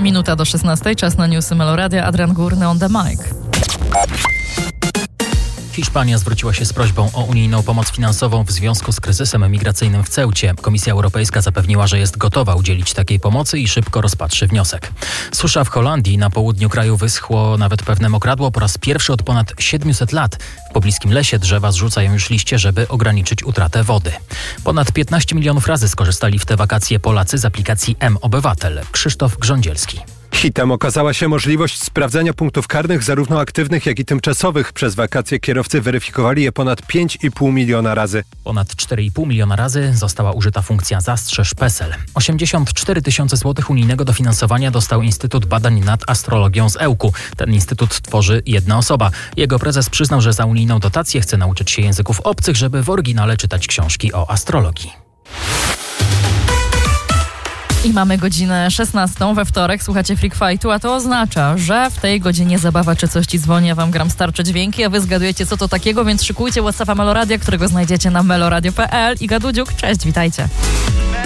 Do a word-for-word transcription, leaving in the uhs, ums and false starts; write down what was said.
Minuta do szesnastej, czas na newsy Meloradia. Adrian Górny on the mic. Hiszpania zwróciła się z prośbą o unijną pomoc finansową w związku z kryzysem migracyjnym w Ceucie. Komisja Europejska zapewniła, że jest gotowa udzielić takiej pomocy i szybko rozpatrzy wniosek. Susza w Holandii, na południu kraju wyschło nawet pewne mokradło po raz pierwszy od ponad siedmiuset lat. W pobliskim lesie drzewa zrzucają już liście, żeby ograniczyć utratę wody. Ponad piętnaście milionów razy skorzystali w te wakacje Polacy z aplikacji M-Obywatel. Krzysztof Grządzielski. Hitem okazała się możliwość sprawdzania punktów karnych zarówno aktywnych, jak i tymczasowych. Przez wakacje kierowcy weryfikowali je ponad pięć i pół miliona razy. Ponad cztery i pół miliona razy została użyta funkcja Zastrzeż PESEL. osiemdziesiąt cztery tysiące złotych unijnego dofinansowania dostał Instytut Badań nad Astrologią z Ełku. Ten instytut tworzy jedna osoba. Jego prezes przyznał, że za unijną dotację chce nauczyć się języków obcych, żeby w oryginale czytać książki o astrologii. I mamy godzinę szesnastą we wtorek, słuchacie Freak Fightu, a to oznacza, że w tej godzinie zabawa czy coś ci dzwoni, ja wam gram starcze dźwięki, a wy zgadujecie co to takiego, więc szykujcie WhatsAppa Meloradia, którego znajdziecie na meloradio kropka p l. Iga Dudziuk, cześć, witajcie.